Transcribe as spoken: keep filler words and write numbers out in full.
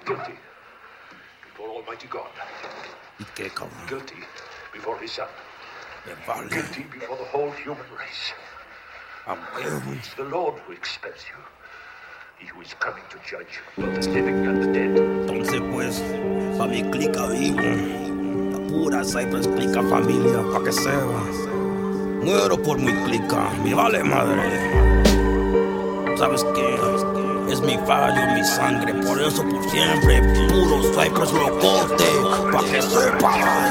Guilty before Almighty God. ¿Y qué, cabrón? Guilty before his son. Me vale. Guilty before the whole human race. A huevo. It's the Lord who expels you. He who is coming to judge both the living and the dead. Entonces, pues, pa' mi clica vivo. La pura Cypress clica familia, pa' que sepa. Muero por mi clica, me vale madre. ¿Sabes qué? Es mi fallo, mi sangre, por eso por siempre. Puro Cypress locote, pa' que sepa.